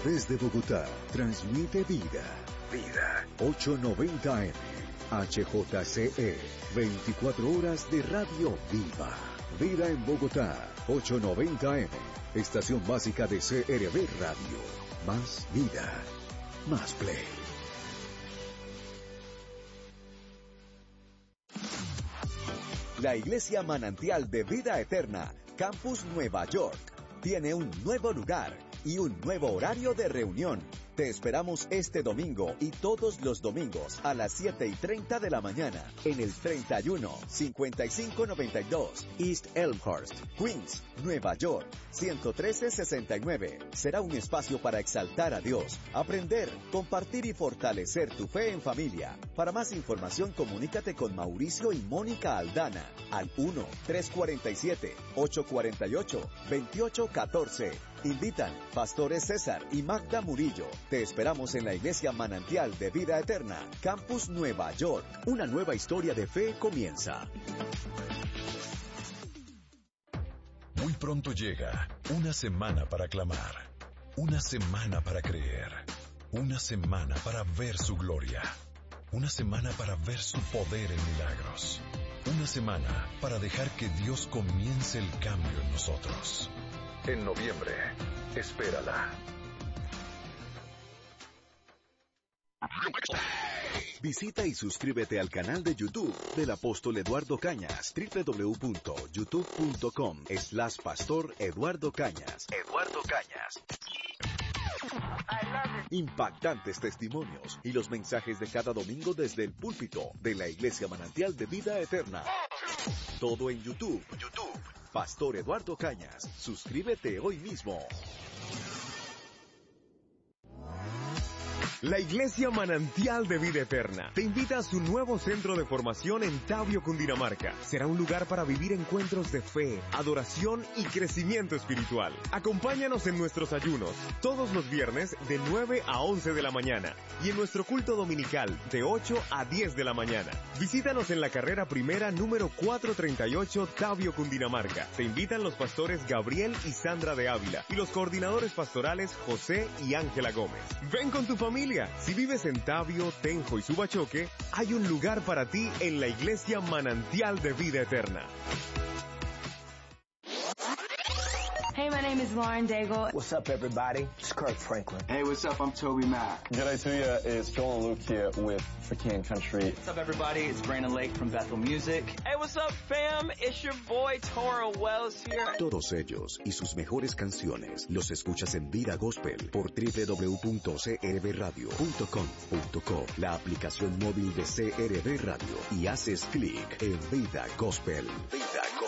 Desde Bogotá, transmite Vida. Vida 890 M. HJCE. 24 horas de radio viva. Vida en Bogotá, 890 M. Estación básica de CRB Radio. Más vida, más play. La Iglesia Manantial de Vida Eterna, Campus Nueva York, tiene un nuevo lugar y un nuevo horario de reunión. Te esperamos este domingo y todos los domingos a las 7:30 de la mañana en el 31-5592 East Elmhurst, Queens, Nueva York, 11369. Será un espacio para exaltar a Dios, aprender, compartir y fortalecer tu fe en familia. Para más información, comunícate con Mauricio y Mónica Aldana al 1-347-848-2814. Invitan Pastores César y Magda Murillo. Te esperamos en la Iglesia Manantial de Vida Eterna, Campus Nueva York. Una nueva historia de fe comienza. Muy pronto llega una semana para clamar, una semana para creer, una semana para ver su gloria, una semana para ver su poder en milagros, una semana para dejar que Dios comience el cambio en nosotros. En noviembre, espérala. Visita y suscríbete al canal de YouTube del Apóstol Eduardo Cañas, www.youtube.com/Pastor Eduardo Cañas. Eduardo Cañas. Impactantes testimonios y los mensajes de cada domingo desde el púlpito de la Iglesia Manantial de Vida Eterna. Todo en YouTube. Pastor Eduardo Cañas. Suscríbete hoy mismo. La Iglesia Manantial de Vida Eterna te invita a su nuevo centro de formación en Tabio, Cundinamarca. Será un lugar para vivir encuentros de fe, adoración y crecimiento espiritual. Acompáñanos en nuestros ayunos todos los viernes de 9 a 11 de la mañana y en nuestro culto dominical de 8 a 10 de la mañana. Visítanos en la carrera primera número 438 Tabio, Cundinamarca. Te invitan los pastores Gabriel y Sandra de Ávila y los coordinadores pastorales José y Ángela Gómez. Ven con tu familia. Si vives en Tabio, Tenjo y Subachoque, hay un lugar para ti en la Iglesia Manantial de Vida Eterna. Hey, my name is Lauren Daigle. What's up, everybody? It's Kirk Franklin. Hey, what's up? I'm Toby Mac. G'day to you. It's Joel and Luke here with For King Country. What's up, everybody? It's Brandon Lake from Bethel Music. Hey, what's up, fam? It's your boy Toro Wells here. Todos ellos y sus mejores canciones los escuchas en Vida Gospel por www.crbradio.com.co, la aplicación móvil de CRB Radio, y haces clic en Vida Gospel. Vida Gospel.